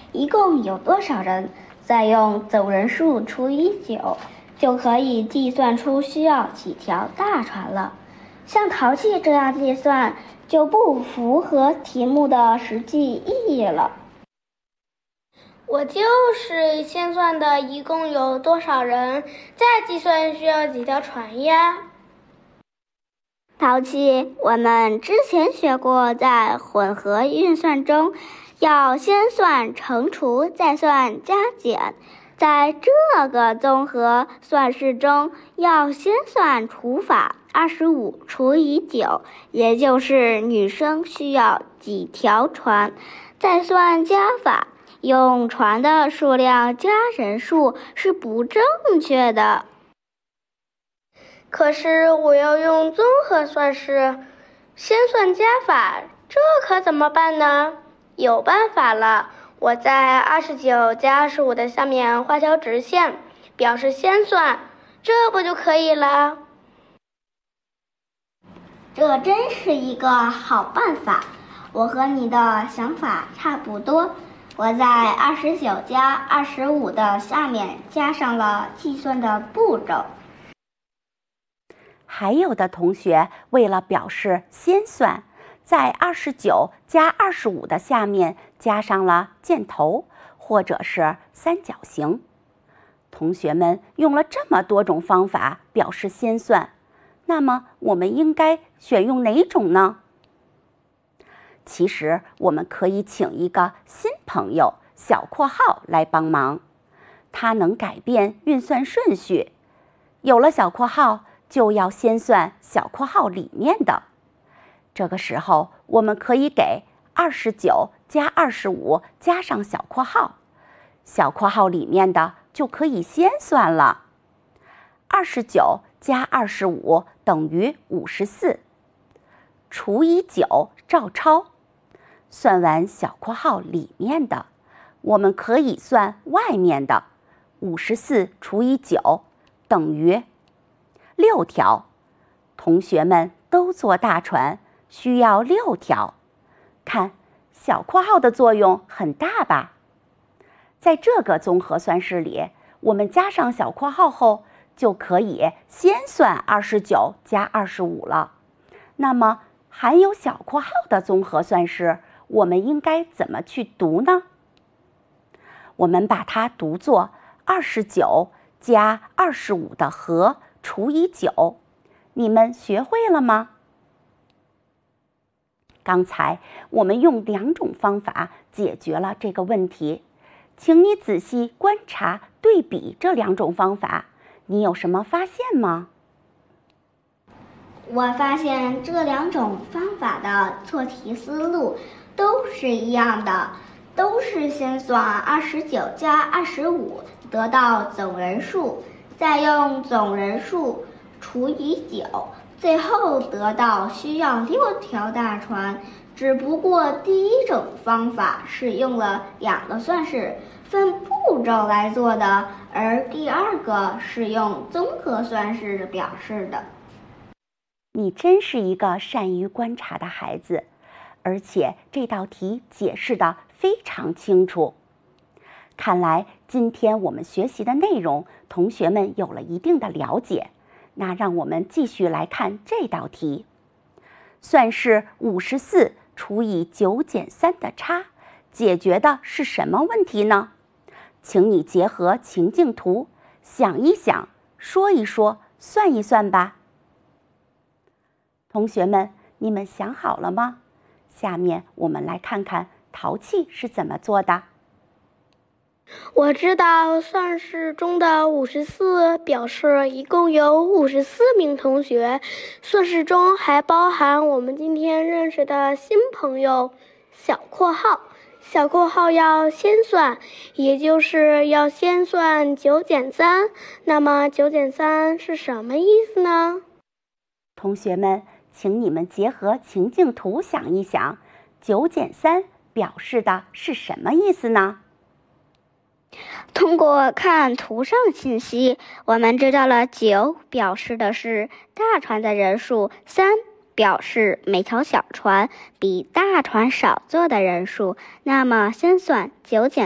一共有多少人，再用总人数除以9，就可以计算出需要几条大船了。像淘气这样计算，就不符合题目的实际意义了。 我就是先算的一共有多少人，再计算需要几条船呀。 淘气，我们之前学过，在混合运算中，要先算乘除，再算加减。在这个综合算式中，要先算除法，25除以9，也就是女生需要几条船，再算加法，用船的数量加人数是不正确的。 可是我要用综合算式，先算加法，这可怎么办呢？有办法了，我在29加25的下面画条直线，表示先算，这不就可以了？ 这真是一个好办法，我和你的想法差不多。我在29加25的下面加上了计算的步骤。 还有的同学为了表示先算，在29加25的下面加上了箭头或者是三角形。同学们用了这么多种方法表示先算，那么我们应该选用哪种呢？其实我们可以请一个新朋友小括号来帮忙，它能改变运算顺序。有了小括号，就要先算小括号里面的。这个时候我们可以给29加25加上小括号，小括号里面的就可以先算了。29加25等于54，除以9照抄。算完小括号里面的，我们可以算外面的。54除以9等于6条。同学们都坐大船，需要6条。看，小括号的作用很大吧？在这个综合算式里，我们加上小括号后，就可以先算29加25了。那么含有小括号的综合算式，我们应该怎么去读呢？我们把它读作29加25的和除以9。你们学会了吗？刚才我们用2种方法解决了这个问题，请你仔细观察对比这2种方法，你有什么发现吗？ 我发现这2种方法的做题思路都是一样的，都是先算29加25得到总人数，再用总人数除以9，最后得到需要6条大船。只不过第一种方法是用了2个算式分步骤来做的，而第二个是用综合算式表示的。 你真是一个善于观察的孩子，而且这道题解释得非常清楚。看来今天我们学习的内容，同学们有了一定的了解。那让我们继续来看这道题。算式54除以9减3的差，解决的是什么问题呢？请你结合情境图，想一想，说一说，算一算吧。同学们，你们想好了吗？下面我们来看看淘气是怎么做的。 我知道算式中的54表示一共有54名同学，算式中还包含我们今天认识的新朋友小括号。小括号要先算，也就是要先算9减3。那么9减3是什么意思呢？ 同学们，请你们结合情境图想一想，9减3表示的是什么意思呢？ 通过看图上信息，我们知道了9表示的是大船的人数，3表示每条小船比大船少坐的人数。那么先算9减